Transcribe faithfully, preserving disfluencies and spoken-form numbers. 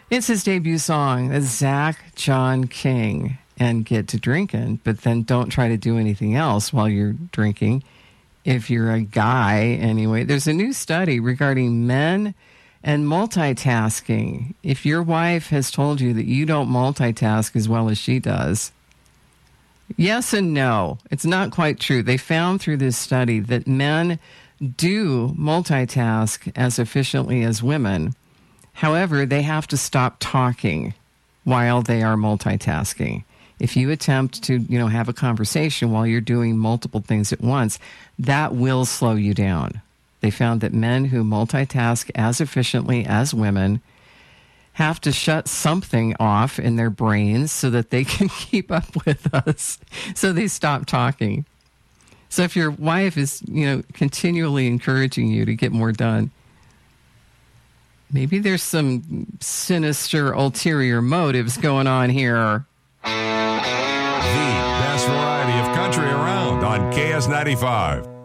It's his debut song, it's Zach John King, and get to drinking, but then don't try to do anything else while you're drinking. If you're a guy, anyway, there's a new study regarding men and multitasking. If your wife has told you that you don't multitask as well as she does, yes and no. It's not quite true. They found through this study that men do multitask as efficiently as women. However, they have to stop talking while they are multitasking. If you attempt to, you know, have a conversation while you're doing multiple things at once, that will slow you down. They found that men who multitask as efficiently as women have to shut something off in their brains so that they can keep up with us. So they stop talking. So if your wife is, you know, continually encouraging you to get more done, maybe there's some sinister ulterior motives going on here. The best variety of country around on K S ninety-five.